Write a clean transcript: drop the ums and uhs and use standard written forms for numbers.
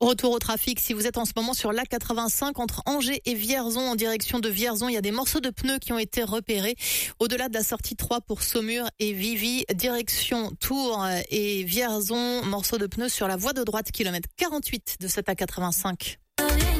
Retour au trafic, si vous êtes en ce moment sur l'A85 entre Angers et Vierzon en direction de Vierzon, il y a des morceaux de pneus qui ont été repérés. Au-delà de la sortie 3 pour Saumur et Vivy, direction Tours et Vierzon, morceaux de pneus sur la voie de droite, kilomètre 48 de cette A85.